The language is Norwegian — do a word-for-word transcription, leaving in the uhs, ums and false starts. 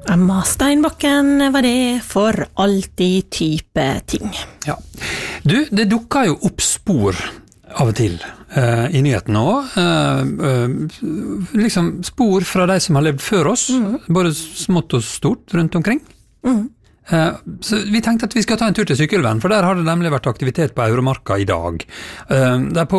Emma Steinbakken var det for alltid type ting. Ja. Du, det dukker jo opp spor av og til uh, i nyhetene også. Uh, uh, liksom spor fra de som har levd før oss, mm. både smått og stort rundt omkring. Mm. Uh, så vi tenkte at vi skal ta en tur til Sykkylven, for der har det nemlig vært aktivitet på Euromarka i dag. Uh, der på